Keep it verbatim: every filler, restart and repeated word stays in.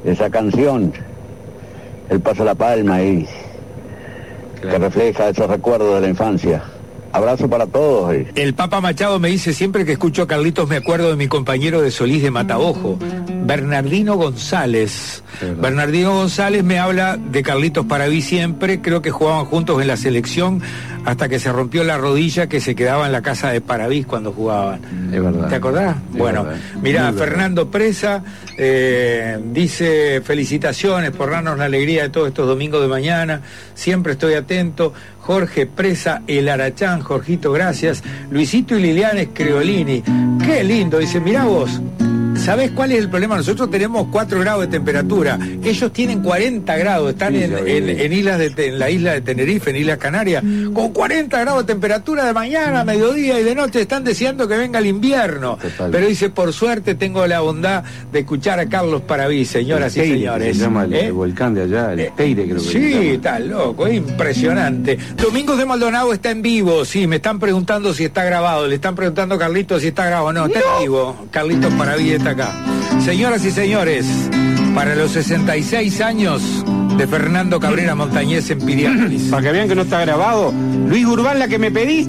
esa canción, El Paso a la Palma, y claro, que refleja esos recuerdos de la infancia. Abrazo para todos. Y... El Papa Machado me dice, siempre que escucho a Carlitos me acuerdo de mi compañero de Solís de Mataojo, Bernardino González. Bernardino González me habla de Carlitos Paraví siempre, creo que jugaban juntos en la selección hasta que se rompió la rodilla, que se quedaba en la casa de Paraví cuando jugaban. Es verdad. ¿Te acordás? Es bueno, verdad. mirá, Fernando Presa eh, dice, felicitaciones por darnos la alegría de todos estos domingos de mañana, siempre estoy atento. Jorge Presa, El Arachán, Jorgito, gracias. Luisito y Liliana Screolini, qué lindo, dice, mirá vos, ¿sabés cuál es el problema? Nosotros tenemos cuatro grados de temperatura, ellos tienen cuarenta grados, están sí, en, en, en, islas de, en la isla de Tenerife, en Islas Canarias, con cuarenta grados de temperatura de mañana, mediodía y de noche, están deseando que venga el invierno. Total. Pero dice, por suerte tengo la bondad de escuchar a Carlos Paraví, señoras y señores. Se llama el, ¿eh? el volcán de allá, el eh, Teire, creo que sí, está loco, es impresionante. Domingos de Maldonado está en vivo, sí, me están preguntando si está grabado, le están preguntando a Carlitos si está grabado, no, está no. en vivo. Carlitos Paraví está acá. Señoras y señores, para los sesenta y seis años de Fernando Cabrera Montañés en Piriápolis. Para que vean que no está grabado, Luis Urbán, la que me pediste.